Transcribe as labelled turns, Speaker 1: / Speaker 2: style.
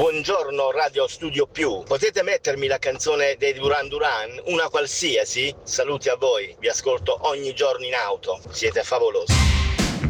Speaker 1: Buongiorno Radio Studio Più, potete mettermi la canzone dei Duran Duran? Una qualsiasi? Saluti a voi, vi ascolto ogni giorno in auto, siete favolosi.